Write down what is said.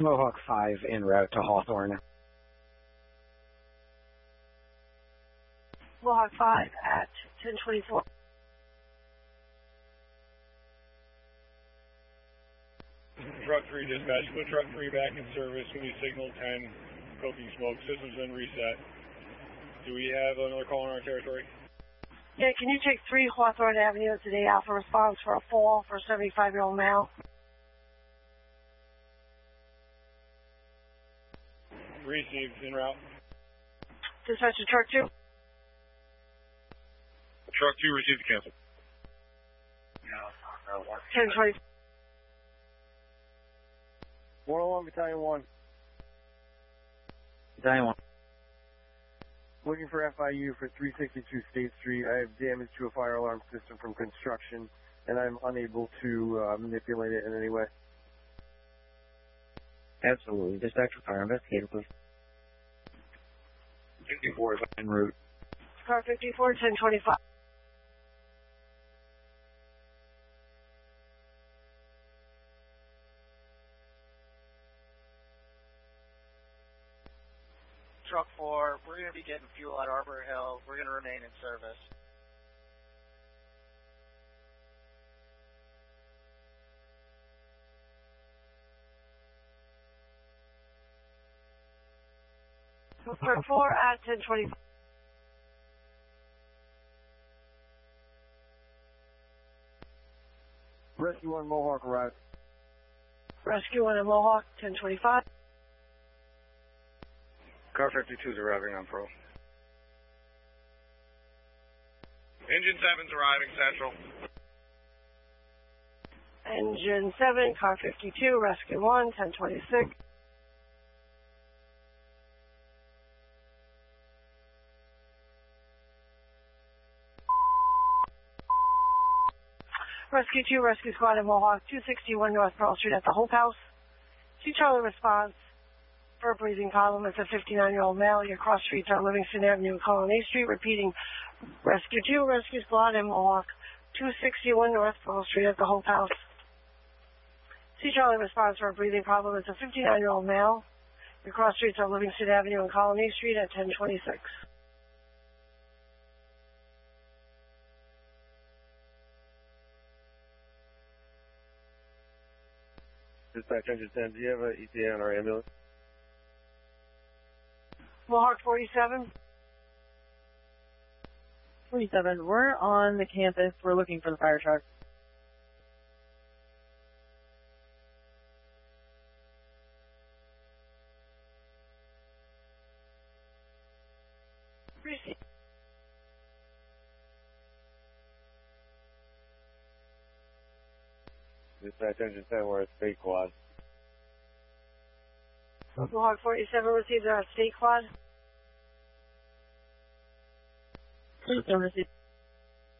Mohawk 5 en route to Hawthorne. Mohawk 5 at 1024. Truck 3 dispatch, put truck 3 back in service. We signal 10, coking smoke, system's been reset. Do we have another call in our territory? Yeah, can you take 3 Hawthorne Avenue today, Alpha response for a fall for a 75-year-old male? Received, en route. Dispatch to truck 2. Truck 2 received, cancel. 1020. 101, Battalion 1. Battalion 1. Looking for FIU for 362 State Street. I have damage to a fire alarm system from construction, and I'm unable to manipulate it in any way. Absolutely. Dispatch for fire investigator, please. 54 is en route. Car 54, 1025. Truck 4, we're going to be getting fuel at Arbor Hill. We're going to remain in service. Truck 4 at 1025. Rescue 1 Mohawk arrived. Rescue 1 at Mohawk, 1025. Car 52 is arriving on pro. Engine 7's arriving central. Engine 7, car 52, Rescue 1, 1026. Rescue 2, Rescue Squad at Mohawk, 261 North Pearl Street at the Hope House. See Charlie response for a breathing problem. It's a 59-year-old male. Your cross streets are Livingston Avenue and Colonnade Street. Repeating, Rescue 2, Rescue Squad at Mohawk, 261 North Pearl Street at the Hope House. See Charlie response for a breathing problem. It's a 59-year-old male. Your cross streets are Livingston Avenue and Colonnade Street at 1026. Dispatch engine 10, do you have an ETA on our ambulance? Mohawk 47. 47, we're on the campus. We're looking for the fire truck. Receive. Dispatch engine 10, we're at State Quad. Mohawk 47 received our state quad. 47 received.